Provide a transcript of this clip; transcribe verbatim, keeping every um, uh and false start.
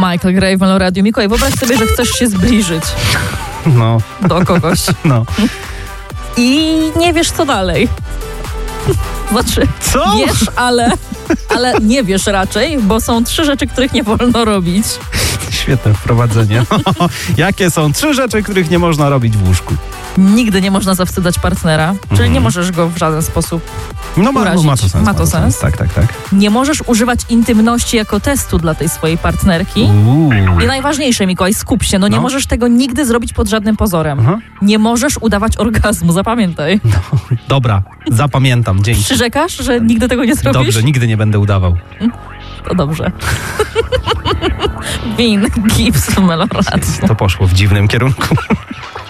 Michael Gray w Halo Radio. Mikołaj, wyobraź sobie, że chcesz się zbliżyć No. do kogoś. No. I nie wiesz, co dalej. Znaczy, Co? wiesz, ale, ale nie wiesz raczej, bo są trzy rzeczy, których nie wolno robić. Świetne wprowadzenie. Jakie są trzy rzeczy, których nie można robić w łóżku? Nigdy nie można zawstydzać partnera, czyli Mhm. nie możesz go w żaden sposób No ma, urazić. ma to sens. Ma to sens. Tak, tak, tak. Nie możesz używać intymności jako testu dla tej swojej partnerki. Uuu. I najważniejsze, Mikołaj, skup się, no nie No. możesz tego nigdy zrobić pod żadnym pozorem. Aha. Nie możesz udawać orgazmu, zapamiętaj. Dobra, zapamiętam, dzięki. Przyrzekasz, że nigdy tego nie zrobisz? Dobrze, nigdy nie będę udawał. To dobrze. Bean Gibbs w Meloradio. To poszło w dziwnym kierunku.